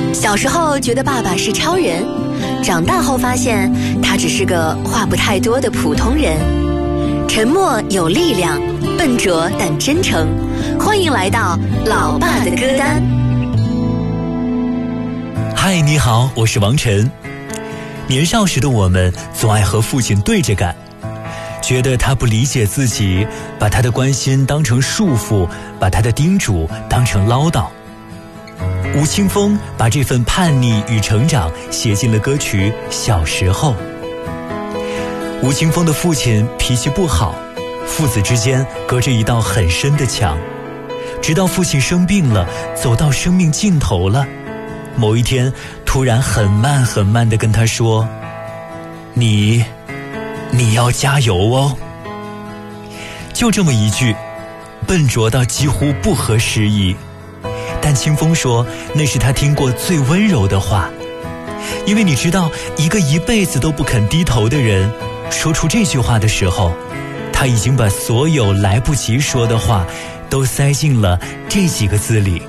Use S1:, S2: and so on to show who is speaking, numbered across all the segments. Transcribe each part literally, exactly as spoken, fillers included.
S1: 小时候觉得爸爸是超人，长大后发现他只是个话不太多的普通人。沉默有力量，笨拙但真诚。欢迎来到老爸的歌单。
S2: 嗨，你好，我是王晨。年少时的我们总爱和父亲对着干，觉得他不理解自己，把他的关心当成束缚，把他的叮嘱当成唠叨。吴青峰把这份叛逆与成长写进了歌曲《小时候》。吴青峰的父亲脾气不好，父子之间隔着一道很深的墙，直到父亲生病了，走到生命尽头了，某一天突然很慢很慢地跟他说：你你要加油哦。就这么一句，笨拙到几乎不合时宜，但清风说那是他听过最温柔的话。因为你知道，一个一辈子都不肯低头的人，说出这句话的时候，他已经把所有来不及说的话都塞进了这几个字里。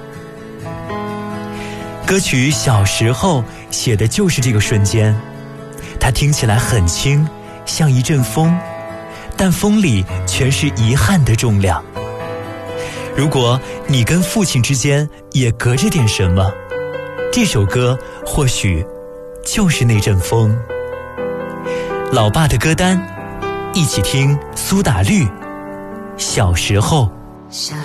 S2: 歌曲《小时候》写的就是这个瞬间，它听起来很轻，像一阵风，但风里全是遗憾的重量。如果你跟父亲之间也隔着点什么，这首歌或许就是那阵风。老爸的歌单，一起听苏打绿《小时候》。